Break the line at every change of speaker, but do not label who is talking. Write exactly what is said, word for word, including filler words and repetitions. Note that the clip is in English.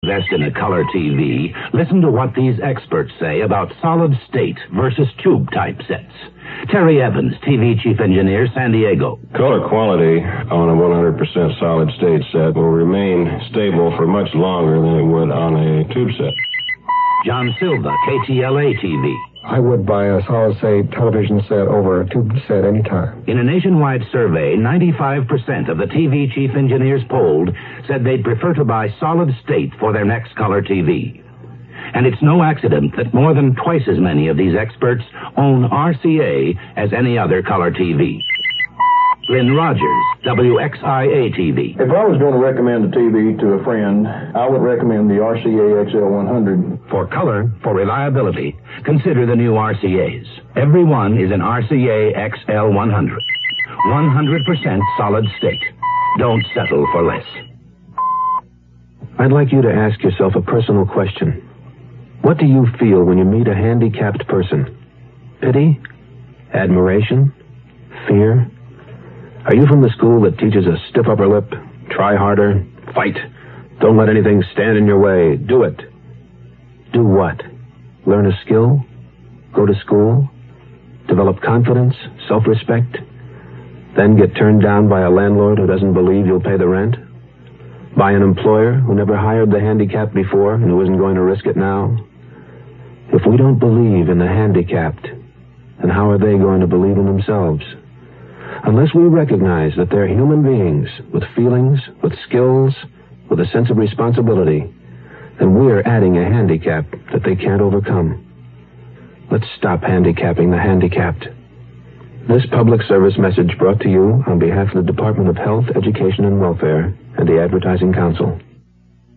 Invest in a color T V, listen to what these experts say about solid state versus tube type sets. Terry Evans, T V Chief Engineer, San Diego.
Color quality on a one hundred percent solid state set will remain stable for much longer than it would on a tube set.
John Silva, K T L A T V.
I would buy a solid-state television set over a tube set anytime.
In a nationwide survey, ninety-five percent of the T V chief engineers polled said they'd prefer to buy solid-state for their next color T V. And it's no accident that more than twice as many of these experts own R C A as any other color T V. Lynn Rogers, W X I A T V.
If I was going to recommend a T V to a friend, I would recommend the R C A X L one hundred.
For color, for reliability, consider the new R C As. Every one is an R C A X L one hundred. one hundred percent solid state. Don't settle for less.
I'd like you to ask yourself a personal question. What do you feel when you meet a handicapped person? Pity? Admiration? Fear? Are you from the school that teaches a stiff upper lip, try harder, fight, don't let anything stand in your way, do it? Do what? Learn a skill? Go to school? Develop confidence, self-respect? Then get turned down by a landlord who doesn't believe you'll pay the rent? By an employer who never hired the handicapped before and who isn't going to risk it now? If we don't believe in the handicapped, then how are they going to believe in themselves? Unless we recognize that they're human beings with feelings, with skills, with a sense of responsibility, then we're adding a handicap that they can't overcome. Let's stop handicapping the handicapped. This public service message brought to you on behalf of the Department of Health, Education, and Welfare and the Advertising Council.